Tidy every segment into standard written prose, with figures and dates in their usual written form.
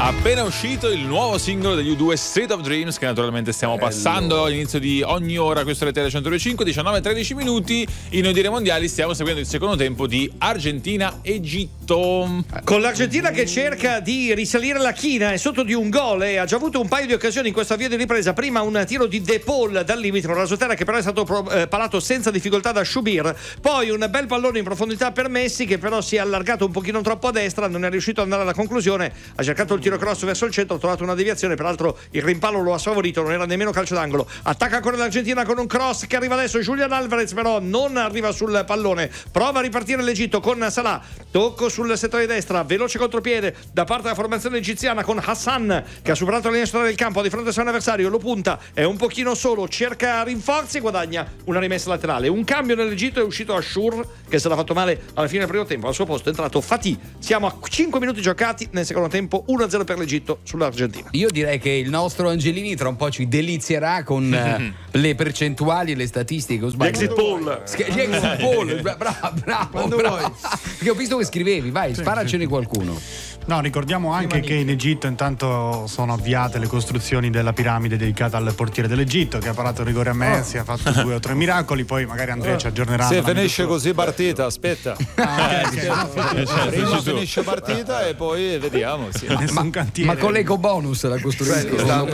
Appena uscito il nuovo singolo degli U2, Street of Dreams, che naturalmente stiamo passando all'inizio di ogni ora. Questo è RTL 102.5, 19:13 minuti. In Noi Dire Mondiali stiamo seguendo il secondo tempo di Argentina-Egitto. Con l'Argentina che cerca di risalire la china, è sotto di un gol e ha già avuto un paio di occasioni in questa via di ripresa. Prima un tiro di De Paul dal limite, un rasoterra che però è stato parato senza difficoltà da Shubir. Poi un bel pallone in profondità per Messi, che però si è allargato un pochino troppo a destra, non è riuscito ad andare alla conclusione. Ha cercato il tiro cross verso il centro, ha trovato una deviazione, peraltro il rimpallo lo ha sfavorito, non era nemmeno calcio d'angolo. Attacca ancora l'Argentina con un cross che arriva adesso. Julian Alvarez però non arriva sul pallone, prova a ripartire l'Egitto con Salah, tocco sul settore destra, veloce contropiede da parte della formazione egiziana con Hassan che ha superato la linea centrale del campo di fronte al suo avversario, lo punta, è un pochino solo, cerca rinforzi e guadagna una rimessa laterale. Un cambio nell'Egitto, è uscito Ashur che se l'ha fatto male alla fine del primo tempo, al suo posto è entrato Fatih. Siamo a 5 minuti giocati nel secondo tempo, 1-0 per l'Egitto sull'Argentina. Io direi che il nostro Angelini tra un po' ci delizierà con le percentuali e le statistiche. Gli exit poll. Gli exit poll. Bravo. Perché ho visto che scrivevi, vai, sparacene qualcuno. No, ricordiamo anche che in Egitto intanto sono avviate le costruzioni della piramide dedicata al portiere dell'Egitto, che ha parato il rigore a Messi, ha fatto 2 o 3 miracoli, poi magari Andrea ci aggiornerà. Se finisce così partita, aspetta. Prima finisce partita e poi vediamo. Sì. Ma con l'eco bonus la costruiscono.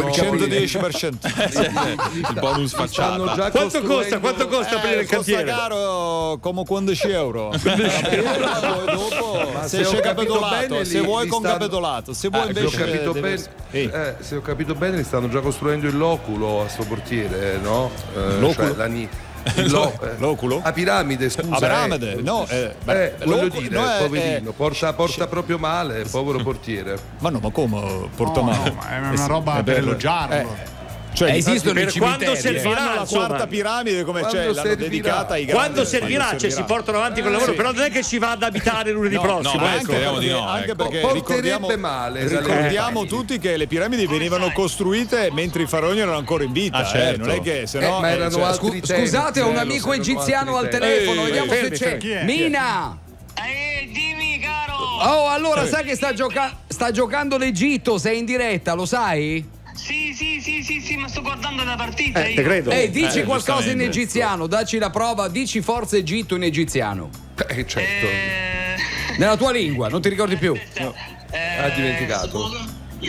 110%. Il bonus facciata. Quanto costa aprire il cantiere? Costa caro come 15 euro. Dopo, se c'è capitolato, se vuoi con capitolato, se vuoi invece se ho capito bene, li stanno già costruendo il loculo a sto portiere, no? Loculo? L'oculo? A piramide, scusa. A piramide, no. Voglio dire, poverino, porta proprio male, povero portiere. Ma come porta male? No, ma è una roba per elogiarlo. Cioè, esistono i cimiteri. Quando servirà la quarta piramide come c'è, l'hanno dedicata ai grandi. Quando servirà, cioè si portano avanti con il lavoro, però non è che ci va ad abitare lunedì prossimo. Anche perché ricordiamo tutti che le piramidi venivano costruite mentre i faraoni erano ancora in vita. Certo. Non è che se no. Ma erano altri tempi. Scusate, ho un amico egiziano al telefono, vediamo se c'è. Mina! Dimmi caro! Oh, allora sai che sta giocando l'Egitto, sei in diretta, lo sai? Sì, ma sto guardando la partita. Te credo. Dici qualcosa in egiziano, dacci la prova, dici forza Egitto in egiziano. Certo. Nella tua lingua, non ti ricordi più? Ha dimenticato.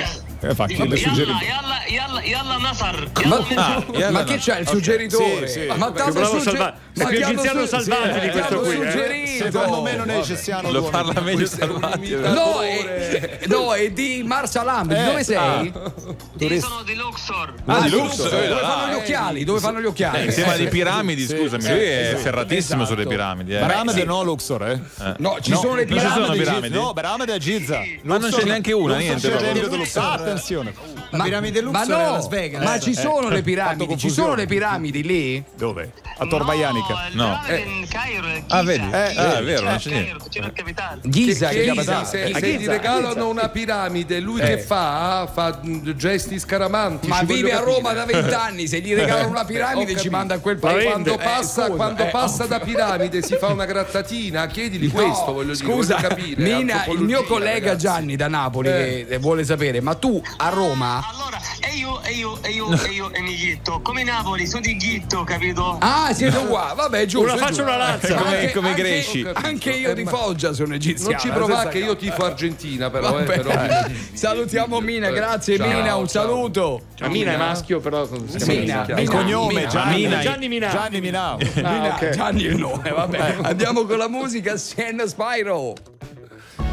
Yalla Nasar. Ma che c'è il suggeritore? Sì. Ma Più più egiziano Salvati di questo qui. Secondo me non è egiziano. Lo parla meglio Salvati. No, è di Marsalam. Di dove sei? Io sono di Luxor. Di Luxor. Dove fanno gli occhiali? Dove fanno gli occhiali? Il tema di piramidi, scusami, lui è ferratissimo sulle piramidi. Piramide no, Luxor, No, ci sono le non ci sono piramidi. piramidi. No, piramide è Giza. Ma non c'è neanche una, niente. Attenzione. La piramide Luxor è Las Vegas. Ma ci sono le piramidi? Ci sono le piramidi lì? Dove? A Tor Baianica. No. In Cairo. Vedi? È vero, non c'è niente. C'è la capitale. Giza, Se ti regalano una piramide, lui che fa gesti scaramantici. Ma vive a Roma capire. da 20 anni, se gli regalano una piramide ci manda a quel paese. Quando passa da piramide si fa una grattatina, chiedili questo, voglio dire. Scusa, voglio capire. Mina, il mio collega ragazzi. Gianni da Napoli che vuole sapere, ma tu a Roma? Allora, io in Egitto, come Napoli, sono di Egitto, capito? Ah, siete uguali, vabbè, giusto. Una faccia una lazza. Come i greci. Anche io di Foggia sono egiziano. Non ci provare che io tifo Argentina, però. Vabbè. Salutiamo Mina, grazie. Ciao, Mina, un ciao. saluto. Mina è maschio, però. Mina. Il cognome Gianni Minà. Gianni Minà. Gianni il nome, vabbè. Andiamo con la musica Siena Spyro.